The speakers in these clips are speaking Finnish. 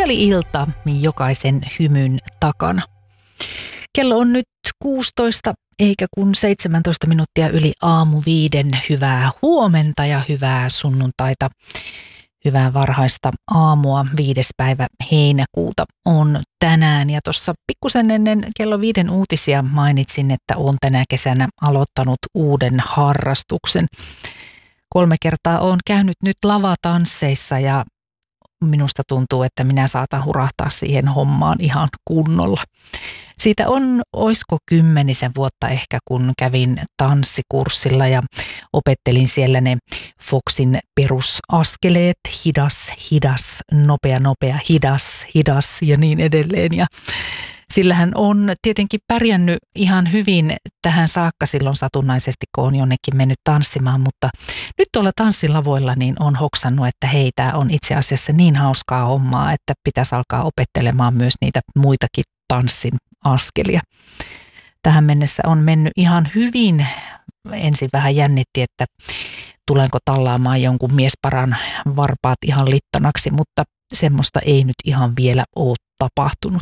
Mikäli-ilta jokaisen hymyn takana. Kello on nyt 16 eikä kun 17 minuuttia yli aamu 5. Hyvää huomenta ja hyvää sunnuntaita. Hyvää varhaista aamua. 5. päivä heinäkuuta on tänään. Ja tuossa pikkusen ennen kello 5 uutisia mainitsin, että olen tänä kesänä aloittanut uuden harrastuksen. 3 kertaa olen käynyt nyt lavatansseissa ja minusta tuntuu, että minä saatan hurahtaa siihen hommaan ihan kunnolla. Siitä on, oisko 10 vuotta ehkä, kun kävin tanssikurssilla ja opettelin siellä ne Foxin perusaskeleet, hidas, hidas, nopea, nopea, hidas, hidas ja niin edelleen. Ja sillähän on tietenkin pärjännyt ihan hyvin tähän saakka silloin satunnaisesti, kun on jonnekin mennyt tanssimaan, mutta nyt tuolla tanssilavoilla niin on hoksannut, että hei, tämä on itse asiassa niin hauskaa hommaa, että pitäisi alkaa opettelemaan myös niitä muitakin tanssin askelia. Tähän mennessä on mennyt ihan hyvin. Ensin vähän jännitti, että tulenko tallaamaan jonkun miesparan varpaat ihan littanaksi, mutta semmoista ei nyt ihan vielä ole tapahtunut.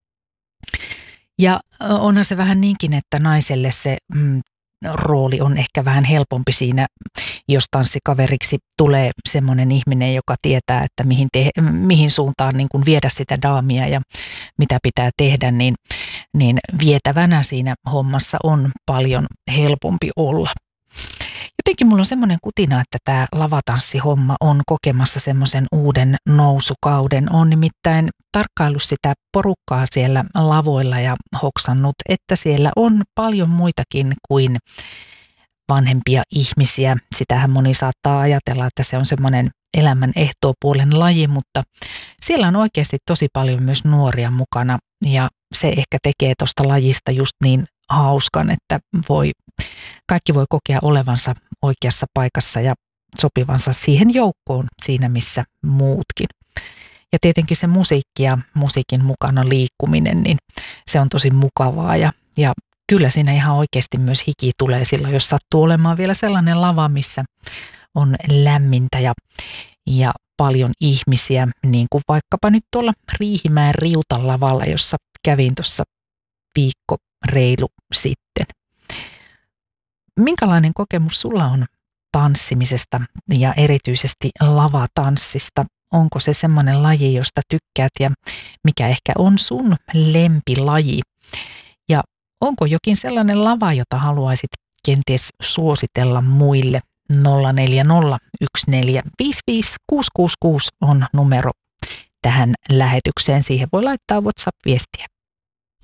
Ja onhan se vähän niinkin, että naiselle se rooli on ehkä vähän helpompi siinä, jos tanssikaveriksi tulee semmoinen ihminen, joka tietää, että mihin suuntaan niin kuin viedä sitä daamia ja mitä pitää tehdä, niin vietävänä siinä hommassa on paljon helpompi olla. Jotenkin mulla on semmoinen kutina, että tämä lavatanssihomma on kokemassa semmoisen uuden nousukauden. On nimittäin tarkkaillut sitä porukkaa siellä lavoilla ja hoksannut, että siellä on paljon muitakin kuin vanhempia ihmisiä. Sitähän moni saattaa ajatella, että se on semmoinen elämän ehtoopuolen laji, mutta siellä on oikeasti tosi paljon myös nuoria mukana ja se ehkä tekee tuosta lajista just niin hauskan, että kaikki voi kokea olevansa oikeassa paikassa ja sopivansa siihen joukkoon siinä, missä muutkin. Ja tietenkin se musiikki ja musiikin mukana liikkuminen, niin se on tosi mukavaa ja kyllä siinä ihan oikeasti myös hiki tulee silloin, jos sattuu olemaan vielä sellainen lava, missä on lämmintä ja paljon ihmisiä, niin kuin vaikkapa nyt tuolla Riihimäen Riutan-lavalla, jossa kävin tuossa viikko reilu sitten. Minkälainen kokemus sulla on tanssimisesta ja erityisesti lavatanssista? Onko se semmoinen laji, josta tykkäät ja mikä ehkä on sun lempilaji? Ja onko jokin sellainen lava, jota haluaisit kenties suositella muille? 0401455666 on numero tähän lähetykseen. Siihen voi laittaa WhatsApp-viestiä.